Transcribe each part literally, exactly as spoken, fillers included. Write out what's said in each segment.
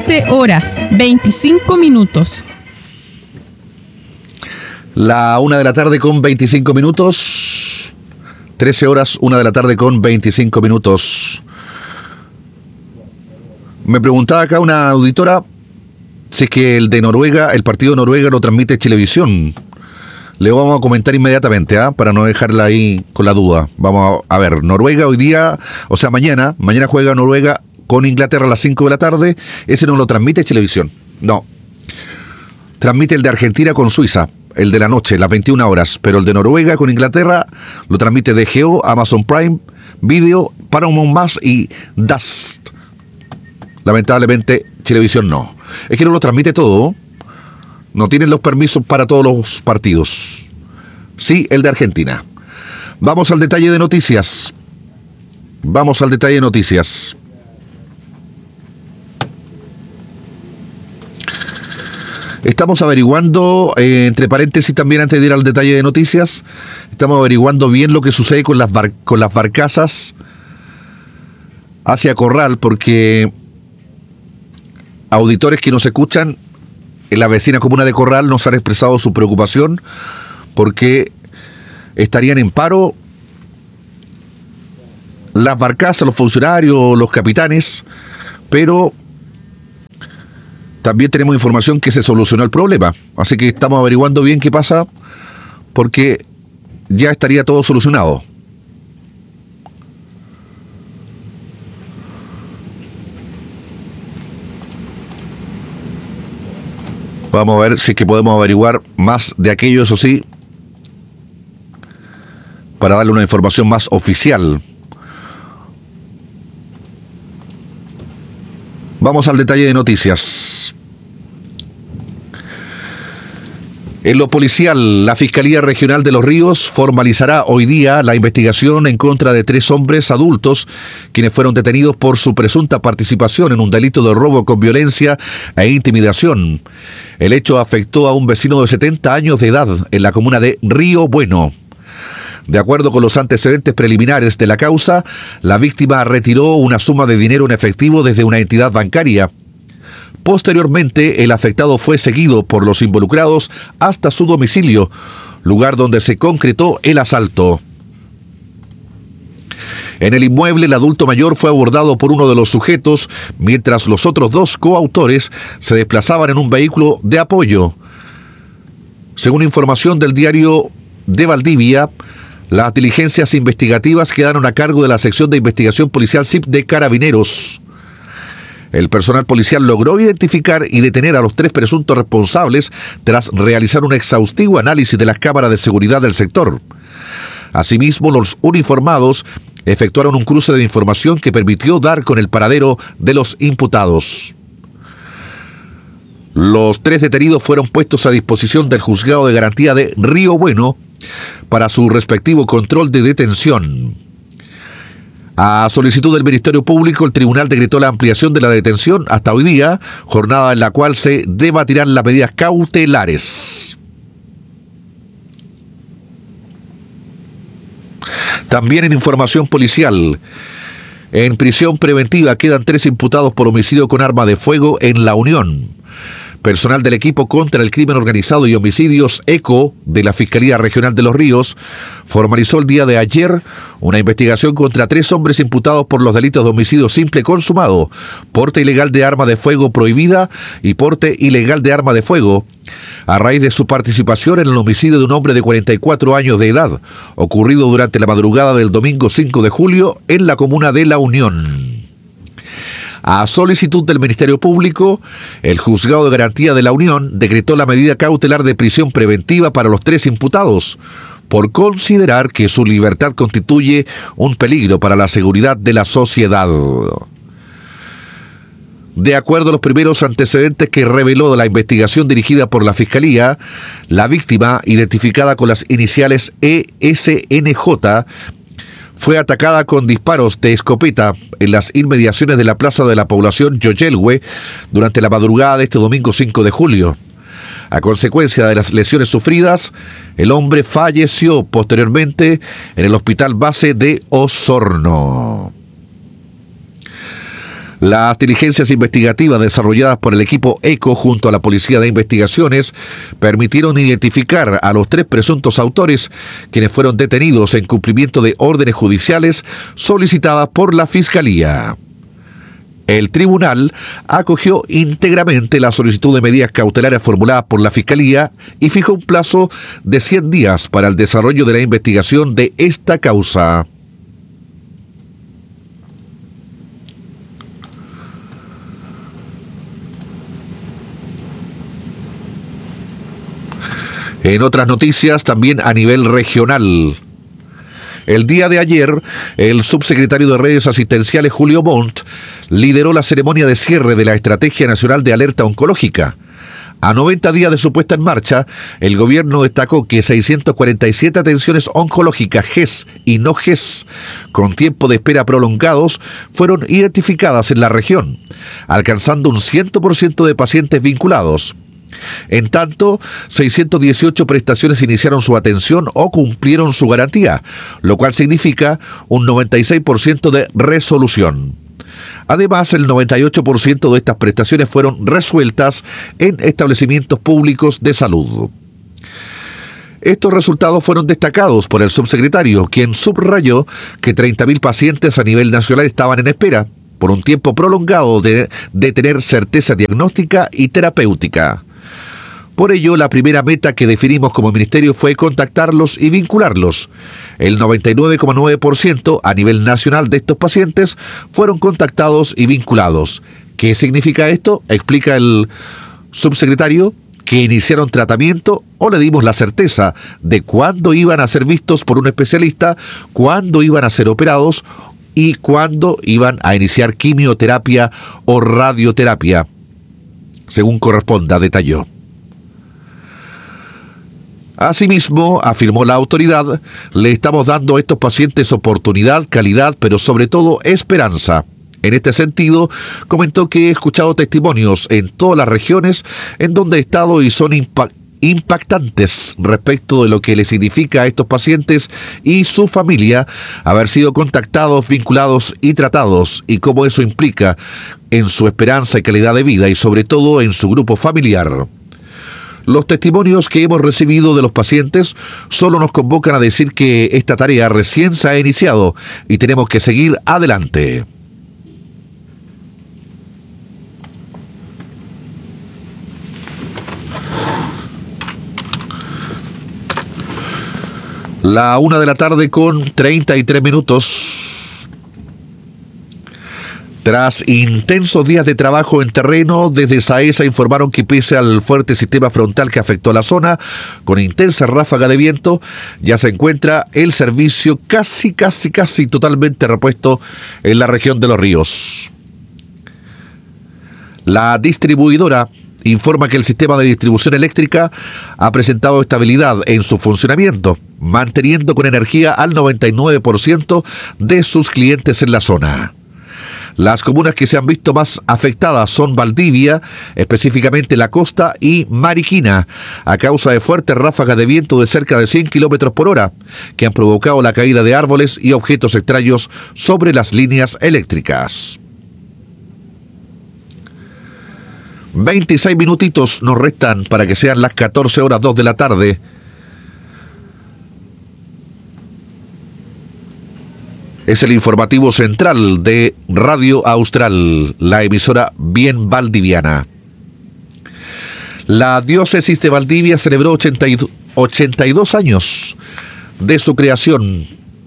trece horas, veinticinco minutos. La una de la tarde con veinticinco minutos. trece horas, una de la tarde con veinticinco minutos. Me preguntaba acá una auditora si es que el de Noruega, el partido de Noruega lo transmite Chilevisión. Le vamos a comentar inmediatamente, ¿ah? Para no dejarla ahí con la duda. Vamos a, a ver, Noruega hoy día, o sea, mañana, mañana juega Noruega con Inglaterra a las cinco de la tarde. Ese no lo transmite Chilevisión. No. Transmite el de Argentina con Suiza, el de la noche, las veintiuna horas. Pero el de Noruega con Inglaterra lo transmite D G O, Amazon Prime Video, Paramount Más y Dust. Lamentablemente, Chilevisión no. Es que no lo transmite todo. No tienen los permisos para todos los partidos. Sí, el de Argentina. Vamos al detalle de noticias. Vamos al detalle de noticias. Estamos averiguando, eh, entre paréntesis también antes de ir al detalle de noticias, estamos averiguando bien lo que sucede con las, bar- con las barcazas hacia Corral, porque auditores que nos escuchan en la vecina comuna de Corral nos han expresado su preocupación porque estarían en paro las barcazas, los funcionarios, los capitanes, pero también tenemos información que se solucionó el problema. Así que estamos averiguando bien qué pasa porque ya estaría todo solucionado. Vamos a ver si es que podemos averiguar más de aquello, eso sí, para darle una información más oficial. Vamos al detalle de noticias. En lo policial, la Fiscalía Regional de Los Ríos formalizará hoy día la investigación en contra de tres hombres adultos quienes fueron detenidos por su presunta participación en un delito de robo con violencia e intimidación. El hecho afectó a un vecino de setenta años de edad en la comuna de Río Bueno. De acuerdo con los antecedentes preliminares de la causa, la víctima retiró una suma de dinero en efectivo desde una entidad bancaria. Posteriormente, el afectado fue seguido por los involucrados hasta su domicilio, lugar donde se concretó el asalto. En el inmueble, el adulto mayor fue abordado por uno de los sujetos, mientras los otros dos coautores se desplazaban en un vehículo de apoyo. Según información del diario de Valdivia, las diligencias investigativas quedaron a cargo de la sección de investigación policial S I P de Carabineros. El personal policial logró identificar y detener a los tres presuntos responsables tras realizar un exhaustivo análisis de las cámaras de seguridad del sector. Asimismo, los uniformados efectuaron un cruce de información que permitió dar con el paradero de los imputados. Los tres detenidos fueron puestos a disposición del Juzgado de Garantía de Río Bueno para su respectivo control de detención. A solicitud del Ministerio Público, el tribunal decretó la ampliación de la detención hasta hoy día, jornada en la cual se debatirán las medidas cautelares. También en información policial, en prisión preventiva quedan tres imputados por homicidio con arma de fuego en La Unión. Personal del equipo contra el crimen organizado y homicidios ECO de la Fiscalía Regional de Los Ríos formalizó el día de ayer una investigación contra tres hombres imputados por los delitos de homicidio simple consumado, porte ilegal de arma de fuego prohibida y porte ilegal de arma de fuego, a raíz de su participación en el homicidio de un hombre de cuarenta y cuatro años de edad, ocurrido durante la madrugada del domingo cinco de julio en la comuna de La Unión. A solicitud del Ministerio Público, el Juzgado de Garantía de La Unión decretó la medida cautelar de prisión preventiva para los tres imputados, por considerar que su libertad constituye un peligro para la seguridad de la sociedad. De acuerdo a los primeros antecedentes que reveló la investigación dirigida por la Fiscalía, la víctima, identificada con las iniciales E S N J, fue atacada con disparos de escopeta en las inmediaciones de la Plaza de la Población Yoyelhue durante la madrugada de este domingo cinco de julio. A consecuencia de las lesiones sufridas, el hombre falleció posteriormente en el Hospital Base de Osorno. Las diligencias investigativas desarrolladas por el equipo ECO junto a la Policía de Investigaciones permitieron identificar a los tres presuntos autores, quienes fueron detenidos en cumplimiento de órdenes judiciales solicitadas por la Fiscalía. El tribunal acogió íntegramente la solicitud de medidas cautelares formulada por la Fiscalía y fijó un plazo de cien días para el desarrollo de la investigación de esta causa. En otras noticias, también a nivel regional. El día de ayer, el subsecretario de Redes Asistenciales, Julio Montt, lideró la ceremonia de cierre de la Estrategia Nacional de Alerta Oncológica. A noventa días de su puesta en marcha, el gobierno destacó que seiscientas cuarenta y siete atenciones oncológicas G E S y no G E S, con tiempo de espera prolongados, fueron identificadas en la región, alcanzando un cien por ciento de pacientes vinculados. En tanto, seiscientas dieciocho prestaciones iniciaron su atención o cumplieron su garantía, lo cual significa un noventa y seis por ciento de resolución. Además, el noventa y ocho por ciento de estas prestaciones fueron resueltas en establecimientos públicos de salud. Estos resultados fueron destacados por el subsecretario, quien subrayó que treinta mil pacientes a nivel nacional estaban en espera por un tiempo prolongado de, de tener certeza diagnóstica y terapéutica. Por ello, la primera meta que definimos como ministerio fue contactarlos y vincularlos. El noventa y nueve coma nueve por ciento a nivel nacional de estos pacientes fueron contactados y vinculados. ¿Qué significa esto? Explica el subsecretario, que iniciaron tratamiento o le dimos la certeza de cuándo iban a ser vistos por un especialista, cuándo iban a ser operados y cuándo iban a iniciar quimioterapia o radioterapia, según corresponda, detalló. Asimismo, afirmó la autoridad, le estamos dando a estos pacientes oportunidad, calidad, pero sobre todo esperanza. En este sentido, comentó que he escuchado testimonios en todas las regiones en donde he estado y son impact- impactantes respecto de lo que le significa a estos pacientes y su familia haber sido contactados, vinculados y tratados, y cómo eso implica en su esperanza y calidad de vida y sobre todo en su grupo familiar. Los testimonios que hemos recibido de los pacientes solo nos convocan a decir que esta tarea recién se ha iniciado y tenemos que seguir adelante. La una de la tarde con treinta y tres minutos. Tras intensos días de trabajo en terreno, desde SAESA informaron que pese al fuerte sistema frontal que afectó a la zona, con intensa ráfaga de viento, ya se encuentra el servicio casi, casi, casi totalmente repuesto en la región de Los Ríos. La distribuidora informa que el sistema de distribución eléctrica ha presentado estabilidad en su funcionamiento, manteniendo con energía al noventa y nueve por ciento de sus clientes en la zona. Las comunas que se han visto más afectadas son Valdivia, específicamente La Costa, y Mariquina, a causa de fuertes ráfagas de viento de cerca de cien kilómetros por hora, que han provocado la caída de árboles y objetos extraños sobre las líneas eléctricas. veintiséis minutitos nos restan para que sean las catorce horas dos de la tarde. Es el informativo central de Radio Austral, la emisora bien valdiviana. La diócesis de Valdivia celebró ochenta y dos años de su creación.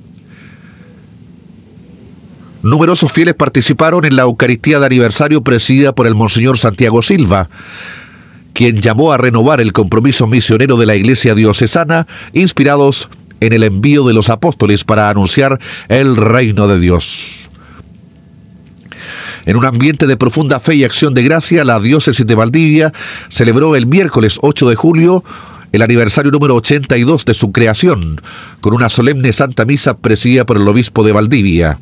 Numerosos fieles participaron en la Eucaristía de aniversario presidida por el Monseñor Santiago Silva, quien llamó a renovar el compromiso misionero de la Iglesia diocesana, inspirados en el envío de los apóstoles para anunciar el reino de Dios. En un ambiente de profunda fe y acción de gracia, la diócesis de Valdivia celebró el miércoles ocho de julio el aniversario número ochenta y dos de su creación, con una solemne Santa Misa presidida por el obispo de Valdivia.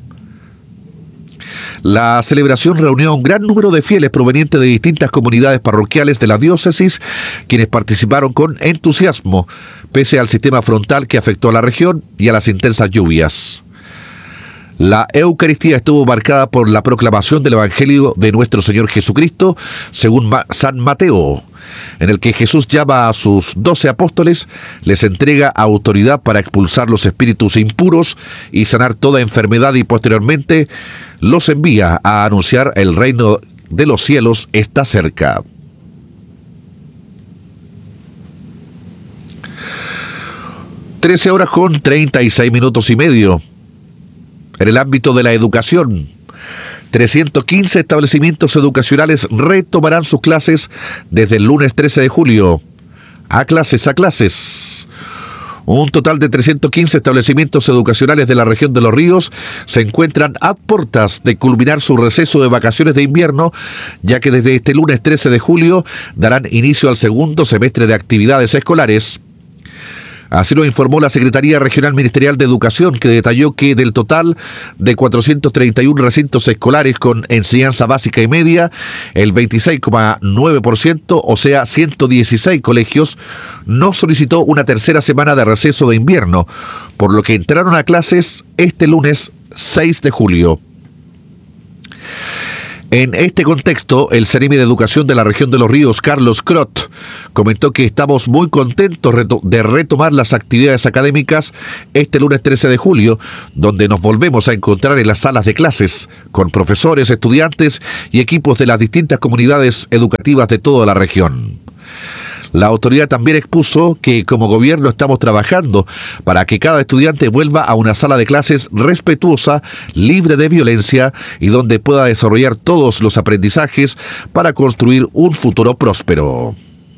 La celebración reunió a un gran número de fieles provenientes de distintas comunidades parroquiales de la diócesis, quienes participaron con entusiasmo, pese al sistema frontal que afectó a la región y a las intensas lluvias. La Eucaristía estuvo marcada por la proclamación del Evangelio de nuestro Señor Jesucristo, según San Mateo, en el que Jesús llama a sus doce apóstoles, les entrega autoridad para expulsar los espíritus impuros y sanar toda enfermedad, y posteriormente los envía a anunciar el reino de los cielos está cerca. trece horas con treinta y seis minutos y medio. En el ámbito de la educación, trescientos quince establecimientos educacionales retomarán sus clases desde el lunes trece de julio. A clases, a clases. Un total de trescientos quince establecimientos educacionales de la región de Los Ríos se encuentran a puertas de culminar su receso de vacaciones de invierno, ya que desde este lunes trece de julio darán inicio al segundo semestre de actividades escolares. Así lo informó la Secretaría Regional Ministerial de Educación, que detalló que del total de cuatrocientos treinta y uno recintos escolares con enseñanza básica y media, el veintiséis coma nueve por ciento, o sea, ciento dieciséis colegios, no solicitó una tercera semana de receso de invierno, por lo que entraron a clases este lunes seis de julio. En este contexto, el Ceremi de Educación de la región de Los Ríos, Carlos Crot, comentó que estamos muy contentos de retomar las actividades académicas este lunes trece de julio, donde nos volvemos a encontrar en las salas de clases, con profesores, estudiantes y equipos de las distintas comunidades educativas de toda la región. La autoridad también expuso que como gobierno estamos trabajando para que cada estudiante vuelva a una sala de clases respetuosa, libre de violencia y donde pueda desarrollar todos los aprendizajes para construir un futuro próspero.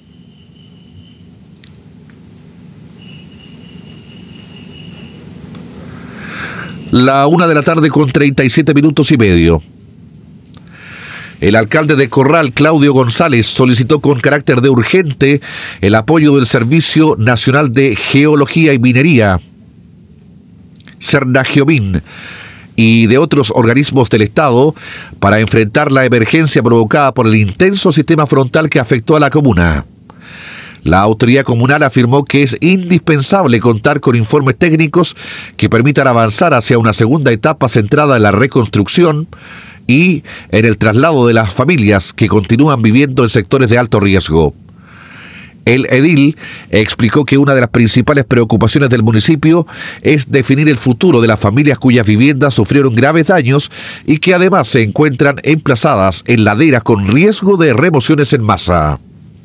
La una de la tarde con treinta y siete minutos y medio. El alcalde de Corral, Claudio González, solicitó con carácter de urgente el apoyo del Servicio Nacional de Geología y Minería, Cernageomin, y de otros organismos del Estado para enfrentar la emergencia provocada por el intenso sistema frontal que afectó a la comuna. La autoridad comunal afirmó que es indispensable contar con informes técnicos que permitan avanzar hacia una segunda etapa centrada en la reconstrucción y en el traslado de las familias que continúan viviendo en sectores de alto riesgo. El edil explicó que una de las principales preocupaciones del municipio es definir el futuro de las familias cuyas viviendas sufrieron graves daños y que además se encuentran emplazadas en laderas con riesgo de remociones en masa.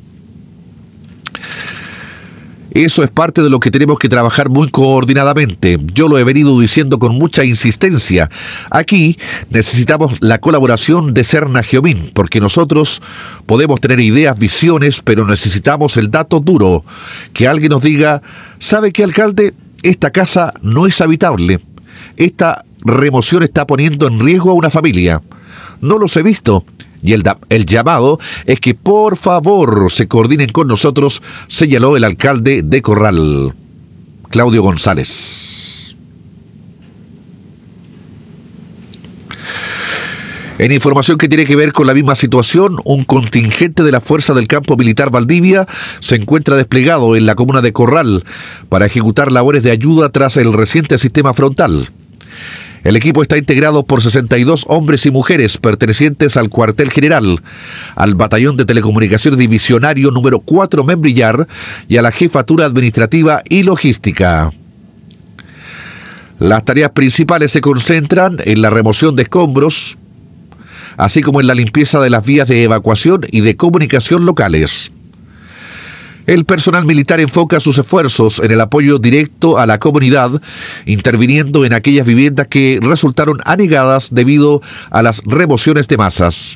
Eso es parte de lo que tenemos que trabajar muy coordinadamente. Yo lo he venido diciendo con mucha insistencia. Aquí necesitamos la colaboración de Cernageomin, porque nosotros podemos tener ideas, visiones, pero necesitamos el dato duro. Que alguien nos diga, ¿sabe qué, alcalde? Esta casa no es habitable. Esta remoción está poniendo en riesgo a una familia. No los he visto. Y el, el llamado es que por favor se coordinen con nosotros, señaló el alcalde de Corral, Claudio González. En información que tiene que ver con la misma situación, un contingente de la Fuerza del Campo Militar Valdivia se encuentra desplegado en la comuna de Corral para ejecutar labores de ayuda tras el reciente sistema frontal. El equipo está integrado por sesenta y dos hombres y mujeres pertenecientes al cuartel general, al batallón de telecomunicaciones divisionario número cuatro Membrillar y a la jefatura administrativa y logística. Las tareas principales se concentran en la remoción de escombros, así como en la limpieza de las vías de evacuación y de comunicación locales. El personal militar enfoca sus esfuerzos en el apoyo directo a la comunidad, interviniendo en aquellas viviendas que resultaron anegadas debido a las remociones de masas.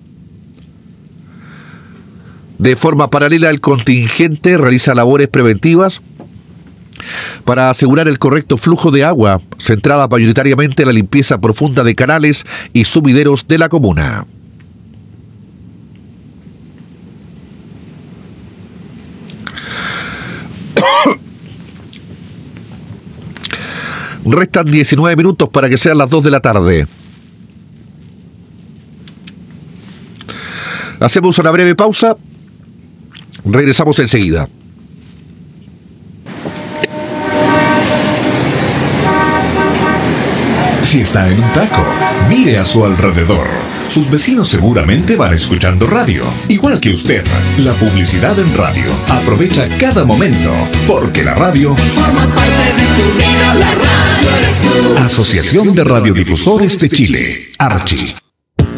De forma paralela, el contingente realiza labores preventivas para asegurar el correcto flujo de agua, centrada mayoritariamente en la limpieza profunda de canales y sumideros de la comuna. Restan diecinueve minutos para que sean las dos de la tarde. Hacemos una breve pausa. Regresamos enseguida. si está en un taco, mire a su alrededor. Sus vecinos seguramente van escuchando radio, igual que usted. La publicidad en radio. Aprovecha cada momento, porque la radio forma parte de tu vida. La radio eres tú. Asociación de Radiodifusores de Chile, Archi.